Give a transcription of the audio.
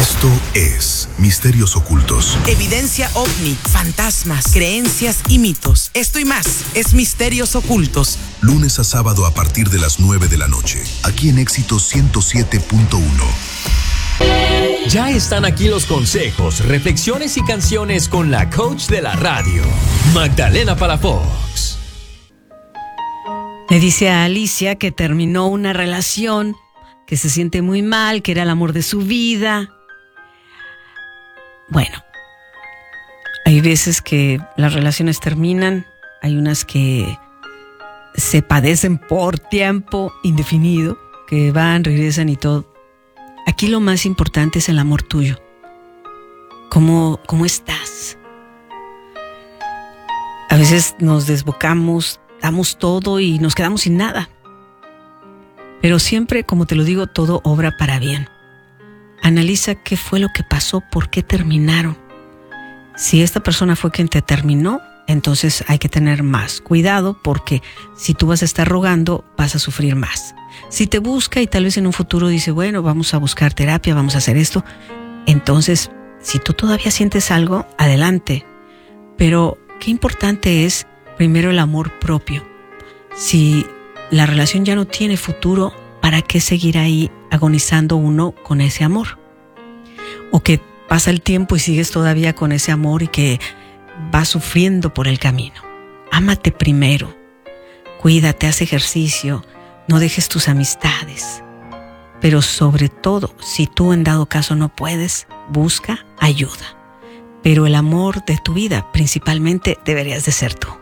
Esto es Misterios Ocultos. Evidencia ovni, fantasmas, creencias y mitos. Esto y más es Misterios Ocultos. Lunes a sábado a partir de las 9 de la noche. Aquí en Éxito 107.1. Ya están aquí los consejos, reflexiones y canciones con la coach de la radio, Magdalena Palafox. Le dice a Alicia que terminó una relación, que se siente muy mal, que era el amor de su vida. Bueno, hay veces que las relaciones terminan, hay unas que se padecen por tiempo indefinido, que van, regresan y todo. Aquí lo más importante es el amor tuyo. ¿Cómo estás? A veces nos desbocamos, damos todo y nos quedamos sin nada. Pero siempre, como te lo digo, todo obra para bien. Analiza qué fue lo que pasó, por qué terminaron. Si esta persona fue quien te terminó, entonces hay que tener más cuidado, porque si tú vas a estar rogando, vas a sufrir más. Si te busca y tal vez en un futuro dice, bueno, vamos a buscar terapia, vamos a hacer esto, entonces, si tú todavía sientes algo, adelante. Pero qué importante es primero el amor propio. Si la relación ya no tiene futuro, ¿para qué seguir ahí agonizando uno con ese amor? O que pasa el tiempo y sigues todavía con ese amor y que vas sufriendo por el camino. Ámate primero, cuídate, haz ejercicio, no dejes tus amistades. Pero sobre todo, si tú en dado caso no puedes, busca ayuda. Pero el amor de tu vida principalmente deberías de ser tú.